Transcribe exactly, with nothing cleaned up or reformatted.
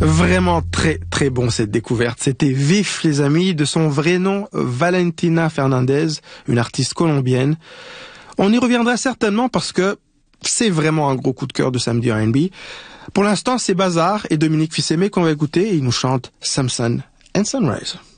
Vraiment très très bon cette découverte. C'était Vif les amis, de son vrai nom Valentina Fernandez, une artiste colombienne. On y reviendra certainement parce que c'est vraiment un gros coup de cœur de samedi R and B. Pour l'instant, c'est Bazar et Dominique Fils-Aimé qu'on va écouter et ils nous chantent Samson and Sunrise.